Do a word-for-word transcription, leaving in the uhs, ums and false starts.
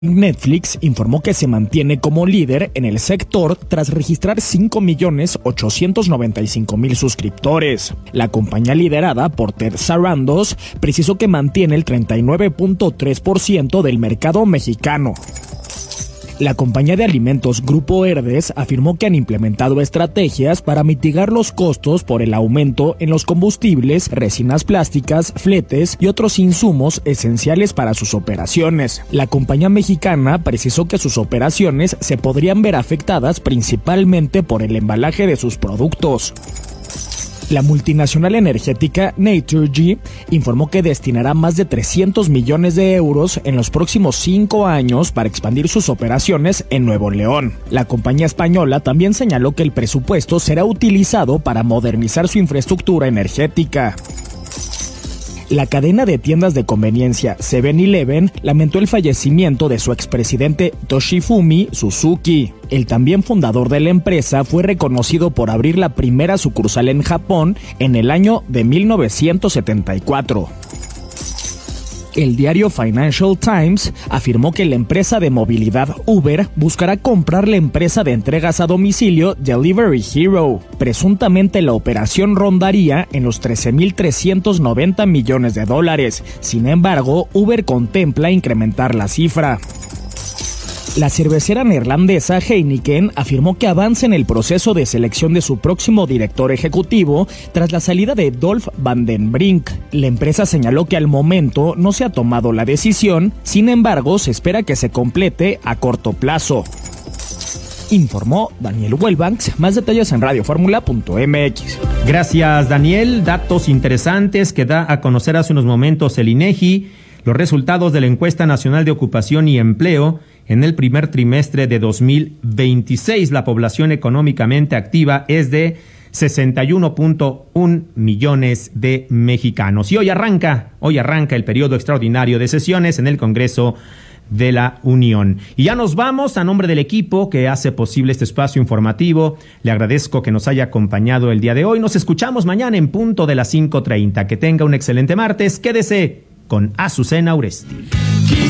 Netflix informó que se mantiene como líder en el sector tras registrar cinco millones ochocientos noventa y cinco mil suscriptores. La compañía liderada por Ted Sarandos precisó que mantiene el treinta y nueve punto tres por ciento del mercado mexicano. La compañía de alimentos Grupo Herdez afirmó que han implementado estrategias para mitigar los costos por el aumento en los combustibles, resinas plásticas, fletes y otros insumos esenciales para sus operaciones. La compañía mexicana precisó que sus operaciones se podrían ver afectadas principalmente por el embalaje de sus productos. La multinacional energética Naturgy informó que destinará más de trescientos millones de euros en los próximos cinco años para expandir sus operaciones en Nuevo León. La compañía española también señaló que el presupuesto será utilizado para modernizar su infraestructura energética. La cadena de tiendas de conveniencia seven eleven lamentó el fallecimiento de su expresidente Toshifumi Suzuki. El también fundador de la empresa fue reconocido por abrir la primera sucursal en Japón en el año de mil novecientos setenta y cuatro. El diario Financial Times afirmó que la empresa de movilidad Uber buscará comprar la empresa de entregas a domicilio Delivery Hero. Presuntamente la operación rondaría en los trece mil trescientos noventa millones de dólares. Sin embargo, Uber contempla incrementar la cifra. La cervecera neerlandesa Heineken afirmó que avanza en el proceso de selección de su próximo director ejecutivo tras la salida de Dolf van den Brink. La empresa señaló que al momento no se ha tomado la decisión, sin embargo se espera que se complete a corto plazo. Informó Daniel Wellbanks, más detalles en radio fórmula punto m x. Gracias, Daniel. Datos interesantes que da a conocer hace unos momentos el INEGI, los resultados de la Encuesta Nacional de Ocupación y Empleo. En el primer trimestre de dos mil veintiséis, la población económicamente activa es de sesenta y uno punto uno millones de mexicanos. Y hoy arranca, hoy arranca el periodo extraordinario de sesiones en el Congreso de la Unión. Y ya nos vamos. A nombre del equipo que hace posible este espacio informativo, le agradezco que nos haya acompañado el día de hoy. Nos escuchamos mañana en punto de las cinco treinta. Que tenga un excelente martes. Quédese con Azucena Uresti.